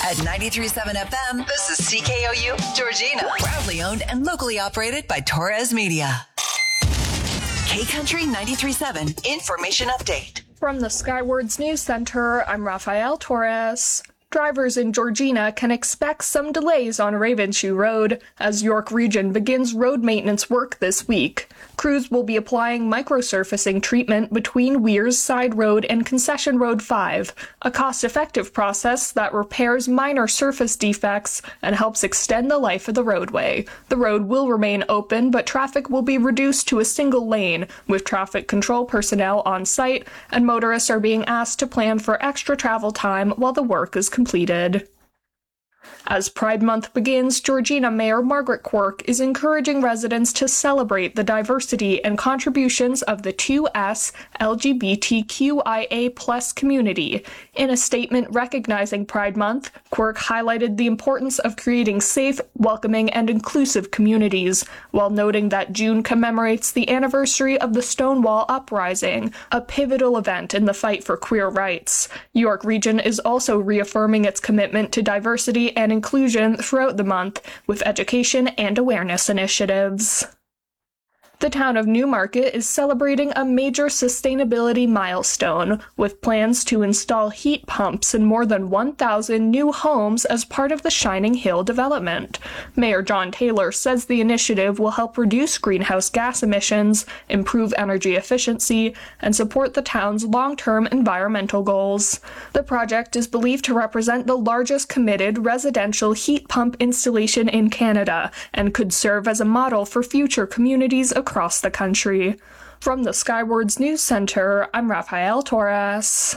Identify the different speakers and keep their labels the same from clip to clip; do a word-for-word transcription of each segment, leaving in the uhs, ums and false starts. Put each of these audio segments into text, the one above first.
Speaker 1: At ninety-three point seven F M, this is C K O U Georgina. Proudly owned and locally operated by Torres Media. K-Country ninety-three point seven Information Update.
Speaker 2: From the Skywards News Center, I'm Rafael Torres. Drivers in Georgina can expect some delays on Ravenshoe Road as York Region begins road maintenance work this week. Crews will be applying microsurfacing treatment between Weirs Side Road and Concession Road five, a cost-effective process that repairs minor surface defects and helps extend the life of the roadway. The road will remain open, but traffic will be reduced to a single lane, with traffic control personnel on site, and motorists are being asked to plan for extra travel time while the work is completed. completed. As Pride Month begins, Georgina Mayor Margaret Quirk is encouraging residents to celebrate the diversity and contributions of the two S L G B T Q I A plus community. In a statement recognizing Pride Month, Quirk highlighted the importance of creating safe, welcoming, and inclusive communities, while noting that June commemorates the anniversary of the Stonewall Uprising, a pivotal event in the fight for queer rights. York Region is also reaffirming its commitment to diversity and inclusion throughout the month with education and awareness initiatives. The town of Newmarket is celebrating a major sustainability milestone, with plans to install heat pumps in more than one thousand new homes as part of the Shining Hill development. Mayor John Taylor says the initiative will help reduce greenhouse gas emissions, improve energy efficiency, and support the town's long-term environmental goals. The project is believed to represent the largest committed residential heat pump installation in Canada and could serve as a model for future communities across across the country. From the Skywards News Center, I'm Rafael Torres.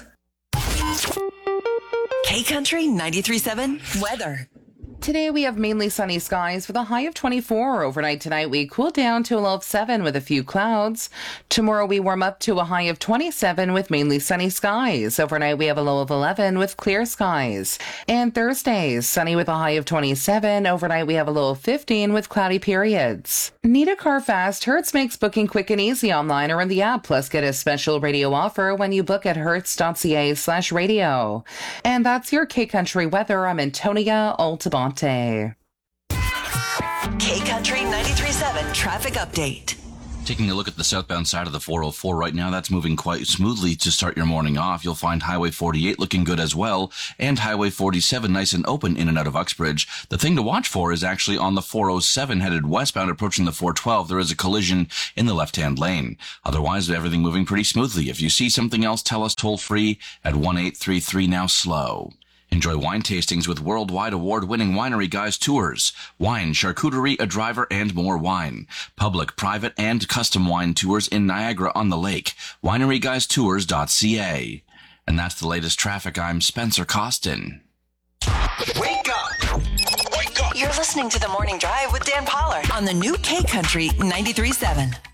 Speaker 1: K-Country ninety-three point seven weather.
Speaker 3: Today we have mainly sunny skies with a high of twenty-four. Overnight tonight we cool down to a low of seven with a few clouds. Tomorrow we warm up to a high of twenty-seven with mainly sunny skies. Overnight we have a low of eleven with clear skies. And Thursday, sunny with a high of twenty-seven. Overnight we have a low of fifteen with cloudy periods. Need a car fast? Hertz makes booking quick and easy online or in the app. Plus get a special radio offer when you book at hertz.ca slash radio. And that's your K-Country weather. I'm Antonia Altabonte.
Speaker 1: K-Country ninety-three point seven traffic update.
Speaker 4: Taking a look at the southbound side of the four oh four right now, that's moving quite smoothly to start your morning off. You'll find Highway forty-eight looking good as well, and Highway forty-seven nice and open in and out of Uxbridge. The thing to watch for is actually on the four oh seven headed westbound approaching the four twelve. There is a collision in the left-hand lane. Otherwise, everything moving pretty smoothly. If you see something else, tell us toll-free at one eight three three now slow. Enjoy wine tastings with worldwide award-winning Winery Guys tours. Wine, charcuterie, a driver, and more wine. Public, private, and custom wine tours in Niagara-on-the-Lake. winery guys tours dot c a. And that's the latest traffic. I'm Spencer Costin.
Speaker 1: Wake up! Wake up! You're listening to The Morning Drive with Dan Pollard on the new K-Country ninety-three point seven.